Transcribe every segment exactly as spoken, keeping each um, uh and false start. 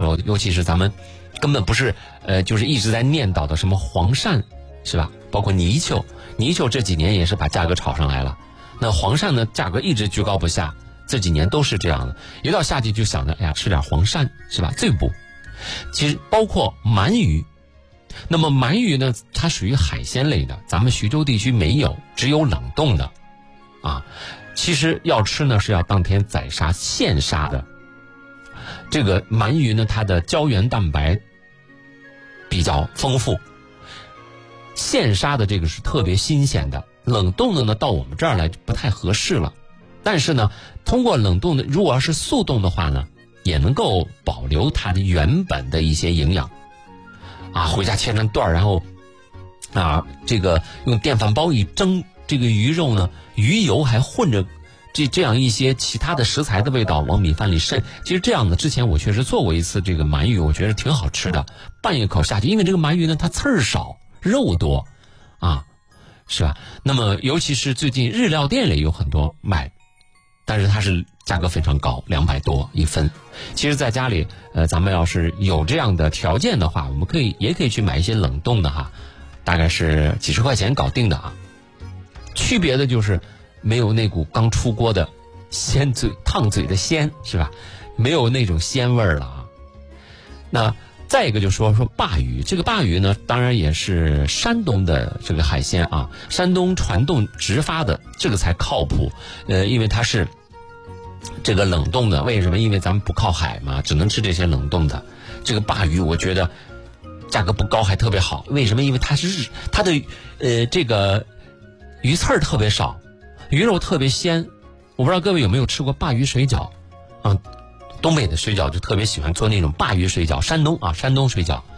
喽，尤其是咱们根本不是呃，就是一直在念叨的什么黄鳝，是吧？包括泥鳅，泥鳅这几年也是把价格炒上来了。那黄鳝呢，价格一直居高不下，这几年都是这样的。一到夏季就想着，哎呀，吃点黄鳝，是吧？最补。其实包括鳗鱼，那么鳗鱼呢，它属于海鲜类的，咱们徐州地区没有，只有冷冻的，啊。其实要吃呢是要当天宰杀现杀的。这个鳗鱼呢，它的胶原蛋白比较丰富，现杀的这个是特别新鲜的，冷冻的呢到我们这儿来不太合适了。但是呢，通过冷冻的，如果要是速冻的话呢，也能够保留它的原本的一些营养。啊，回家切成段，然后啊，这个用电饭煲一蒸，这个鱼肉呢，鱼油还混着这这样一些其他的食材的味道往米饭里渗。其实这样的，之前我确实做过一次这个鳗鱼，我觉得挺好吃的，拌一口下去，因为这个鳗鱼呢，它刺儿少，肉多，啊，是吧？那么尤其是最近日料店里有很多卖，但是它是价格非常高，两百多一分。其实在家里，呃，咱们要是有这样的条件的话，我们可以也可以去买一些冷冻的哈，大概是几十块钱搞定的啊。区别的就是没有那股刚出锅的鲜嘴烫嘴的鲜，是吧？没有那种鲜味儿了啊。那再一个就说说鲅鱼，这个鲅鱼呢，当然也是山东的这个海鲜啊，山东传动直发的，这个才靠谱。呃，因为它是这个冷冻的，为什么？因为咱们不靠海嘛，只能吃这些冷冻的。这个鲅鱼我觉得价格不高，还特别好。为什么？因为它是它的呃这个鱼刺儿特别少，鱼肉特别鲜。我不知道各位有没有吃过鲅鱼水饺？嗯，东北的水饺就特别喜欢做那种鲅鱼水饺，山东啊，山东水饺。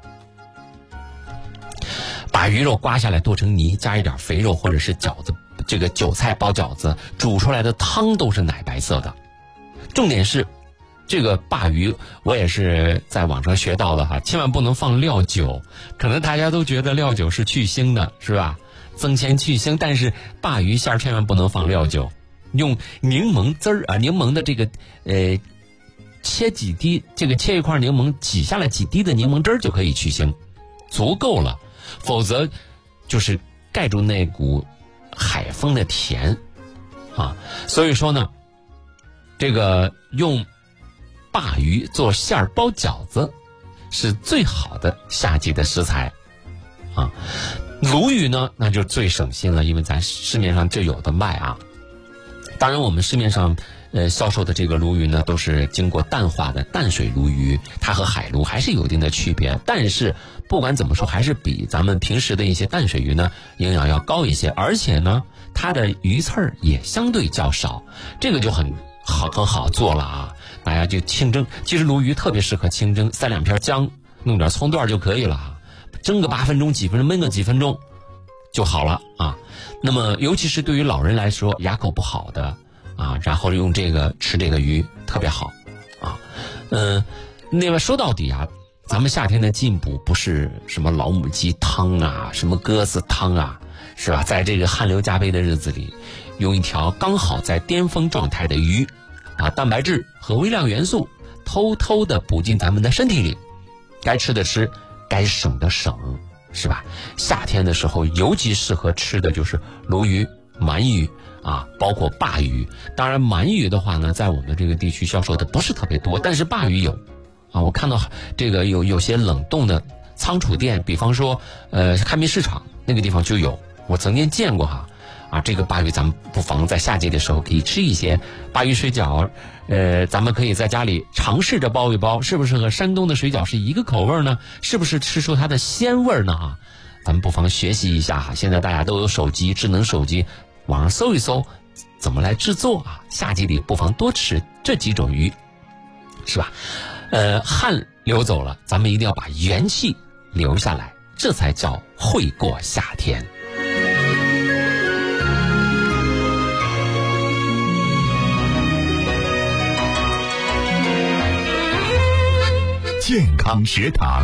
把鱼肉刮下来剁成泥，加一点肥肉或者是饺子，这个韭菜包饺子，煮出来的汤都是奶白色的。重点是这个鲅鱼，我也是在网上学到的哈，千万不能放料酒。可能大家都觉得料酒是去腥的，是吧？增鲜去腥，但是鲅鱼馅儿千万不能放料酒，用柠檬汁儿啊，柠檬的这个呃切几滴，这个切一块柠檬，挤下来几滴的柠檬汁儿就可以去腥，足够了。否则就是盖住那股海风的甜啊。所以说呢，这个用鲅鱼做馅儿包饺子是最好的夏季的食材啊。鲈鱼呢，那就最省心了，因为咱市面上就有的卖啊。当然我们市面上呃销售的这个鲈鱼呢，都是经过淡化的淡水鲈鱼，它和海鲈还是有一定的区别，但是不管怎么说，还是比咱们平时的一些淡水鱼呢营养要高一些，而且呢它的鱼刺儿也相对较少，这个就很好很好做了啊。大家就清蒸，其实鲈鱼特别适合清蒸，塞两片姜，弄点葱段就可以了啊，蒸个八分钟几分钟，焖个几分钟就好了啊。那么尤其是对于老人来说，牙口不好的啊，然后用这个吃这个鱼特别好啊。嗯，另外说到底啊，咱们夏天的进补不是什么老母鸡汤啊，什么鸽子汤啊，是吧？在这个汗流浃背的日子里，用一条刚好在巅峰状态的鱼，把蛋白质和微量元素偷偷的补进咱们的身体里，该吃的吃，该省的省，是吧？夏天的时候尤其适合吃的就是鲈鱼、鳗鱼啊，包括鲅鱼。当然鳗鱼的话呢，在我们这个地区销售的不是特别多，但是鲅鱼有啊。我看到这个有有些冷冻的仓储店，比方说呃开民市场那个地方就有，我曾经见过哈。啊，这个鲅鱼咱们不妨在夏季的时候可以吃一些鲅鱼水饺，呃，咱们可以在家里尝试着包一包，是不是和山东的水饺是一个口味呢？是不是吃出它的鲜味呢？哈，咱们不妨学习一下哈。现在大家都有手机，智能手机，网上搜一搜怎么来制作啊。夏季里不妨多吃这几种鱼，是吧？呃，汗流走了，咱们一定要把元气留下来，这才叫会过夏天。 健康学堂，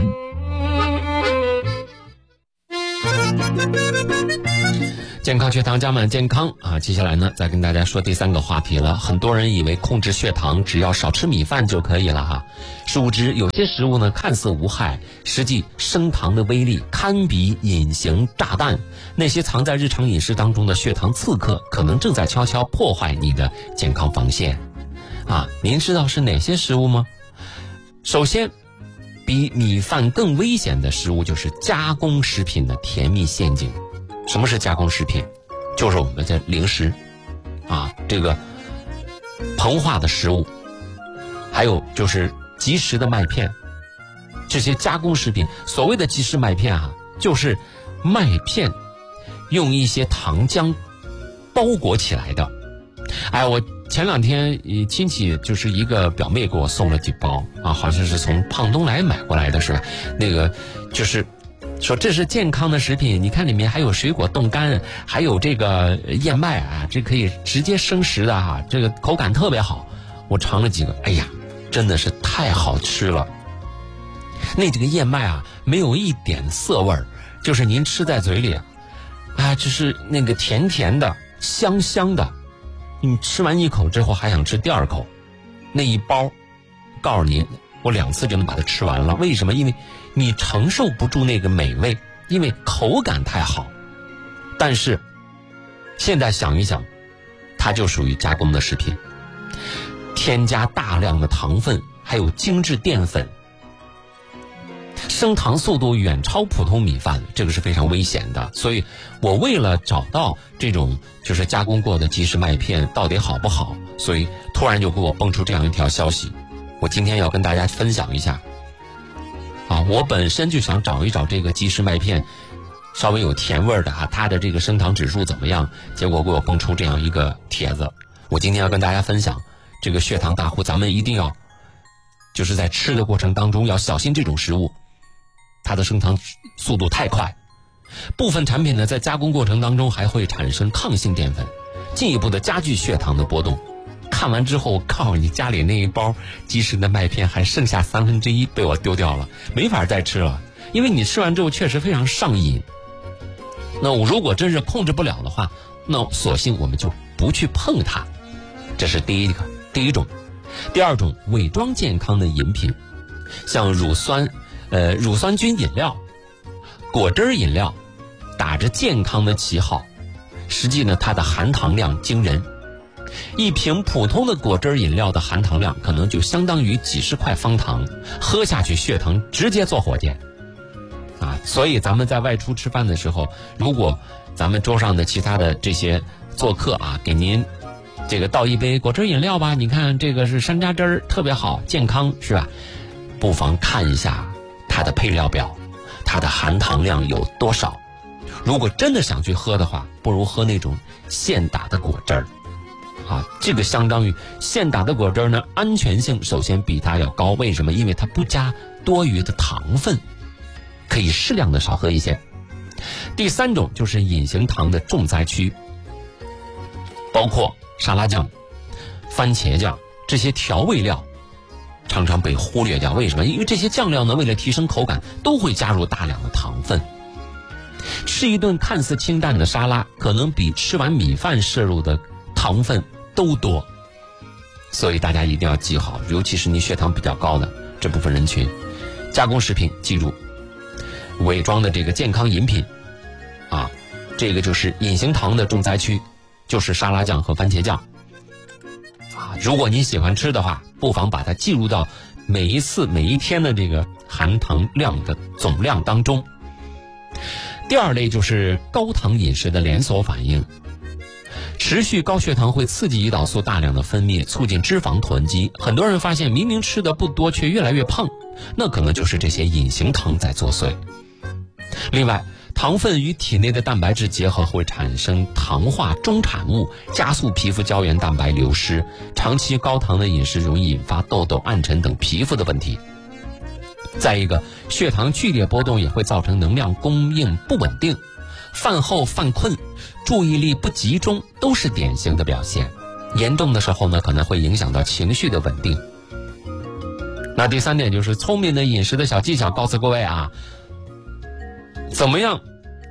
健康血糖加满健康啊！接下来呢，再跟大家说第三个话题了。很多人以为控制血糖只要少吃米饭就可以了哈，殊不知有些食物呢看似无害，实际升糖的威力堪比隐形炸弹。那些藏在日常饮食当中的血糖刺客，可能正在悄悄破坏你的健康防线啊！您知道是哪些食物吗？首先，比米饭更危险的食物就是加工食品的甜蜜陷阱。什么是加工食品？就是我们的零食啊，这个膨化的食物，还有就是即食的麦片。这些加工食品，所谓的即食麦片啊，就是麦片用一些糖浆包裹起来的。哎，我前两天亲戚就是一个表妹给我送了几包啊，好像是从胖东来买过来的是吧？那个就是说这是健康的食品，你看里面还有水果冻干，还有这个燕麦啊，这可以直接生食的哈、啊，这个口感特别好。我尝了几个，哎呀，真的是太好吃了。那这个燕麦啊，没有一点涩味儿，就是您吃在嘴里，啊，就是那个甜甜的、香香的。你吃完一口之后还想吃第二口，那一包，告诉你，我两次就能把它吃完了。为什么？因为你承受不住那个美味，因为口感太好。但是现在想一想，它就属于加工的食品，添加大量的糖分，还有精致淀粉，升糖速度远超普通米饭，这个是非常危险的。所以我为了找到这种就是加工过的即食麦片到底好不好，所以突然就给我蹦出这样一条消息，我今天要跟大家分享一下。啊，我本身就想找一找这个即食麦片稍微有甜味的啊，它的这个升糖指数怎么样，结果给我蹦出这样一个帖子。我今天要跟大家分享，这个血糖大户咱们一定要就是在吃的过程当中要小心这种食物，它的升糖速度太快。部分产品呢在加工过程当中还会产生抗性淀粉，进一步的加剧血糖的波动。看完之后，我告诉你，家里那一包即食的麦片还剩下三分之一被我丢掉了，没法再吃了。因为你吃完之后确实非常上瘾。那我如果真是控制不了的话，那索性我们就不去碰它。这是第一个，第一种。第二种，伪装健康的饮品，像乳酸，呃，乳酸菌饮料、果汁饮料，打着健康的旗号，实际呢，它的含糖量惊人。一瓶普通的果汁饮料的含糖量可能就相当于几十块方糖，喝下去血糖直接坐火箭啊！所以咱们在外出吃饭的时候，如果咱们桌上的其他的这些做客啊，给您这个倒一杯果汁饮料吧，你看这个是山楂汁儿，特别好，健康是吧？不妨看一下它的配料表，它的含糖量有多少。如果真的想去喝的话，不如喝那种现打的果汁儿。啊，这个相当于现打的果汁呢，安全性首先比它要高。为什么？因为它不加多余的糖分，可以适量的少喝一些。第三种就是隐形糖的重灾区，包括沙拉酱、番茄酱这些调味料，常常被忽略掉。为什么？因为这些酱料呢，为了提升口感，都会加入大量的糖分。吃一顿看似清淡的沙拉，可能比吃完米饭摄入的糖分都多，所以大家一定要记好，尤其是你血糖比较高的这部分人群，加工食品记住，伪装的这个健康饮品啊，这个就是隐形糖的重灾区，就是沙拉酱和番茄酱啊。如果你喜欢吃的话，不妨把它记录到每一次每一天的这个含糖量的总量当中。第二类就是高糖饮食的连锁反应。持续高血糖会刺激胰岛素大量的分泌，促进脂肪囤积。很多人发现明明吃的不多，却越来越胖，那可能就是这些隐形糖在作祟。另外，糖分与体内的蛋白质结合会产生糖化中产物，加速皮肤胶原蛋白流失。长期高糖的饮食容易引发痘痘、暗沉等皮肤的问题。再一个，血糖剧烈波动也会造成能量供应不稳定，饭后犯困、注意力不集中都是典型的表现。严重的时候呢，可能会影响到情绪的稳定。那第三点就是聪明的饮食的小技巧，告诉各位啊，怎么样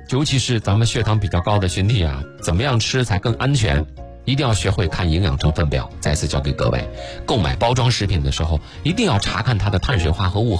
尤其是咱们血糖比较高的群体啊，怎么样吃才更安全？一定要学会看营养成分表。再次教给各位，购买包装食品的时候，一定要查看它的碳水化合物